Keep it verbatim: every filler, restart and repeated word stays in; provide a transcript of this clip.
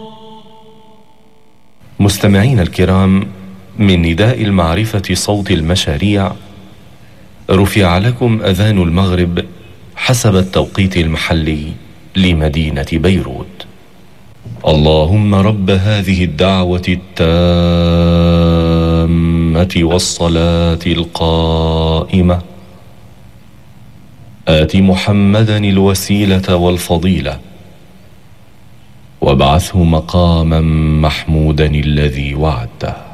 مستمعين الكرام، من نداء المعرفة صوت المشاريع، رفع لكم أذان المغرب حسب التوقيت المحلي لمدينة بيروت. اللهم رب هذه الدعوة التامة والصلاة القائمة، آت محمدا الوسيلة والفضيلة، وابعثه مقاما محمودا الذي وعدته.